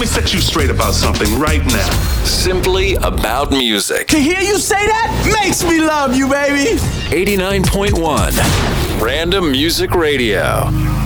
set you straight about something right now. Simply about music. To hear you say that makes me love you, baby. 89.1 Random Music Radio.